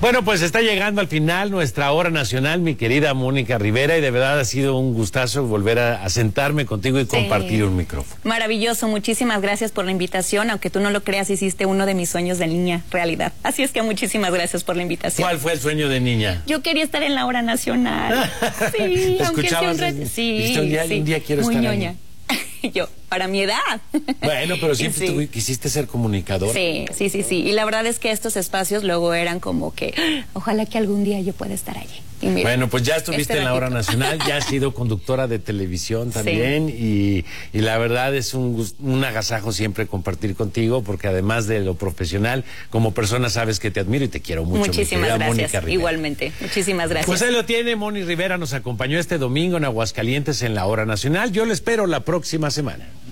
Bueno, pues está llegando al final nuestra hora nacional, mi querida Mónica Rivera, y de verdad ha sido un gustazo volver a sentarme contigo y compartir un micrófono. Maravilloso, muchísimas gracias por la invitación. Aunque tú no lo creas, hiciste uno de mis sueños de niña realidad. Así es que muchísimas gracias por la invitación. ¿Cuál fue el sueño de niña? Yo quería estar en la hora nacional. Sí, aunque sea un rato. Sí, un día quiero muy estar ñoña. ahí. Yo, para mi edad. Bueno, pero siempre tú quisiste ser comunicadora. Sí. Y la verdad es que estos espacios luego eran como que, ojalá que algún día yo pueda estar allí. Y mira, bueno, pues ya estuviste en la hora nacional, ya has sido conductora de televisión también, y la verdad es un agasajo siempre compartir contigo, porque además de lo profesional, como persona sabes que te admiro y te quiero mucho. Muchísimas gracias, igualmente. Muchísimas gracias. Pues ahí lo tiene, Moni Rivera nos acompañó este domingo en Aguascalientes en la hora nacional. Yo le espero la próxima semana.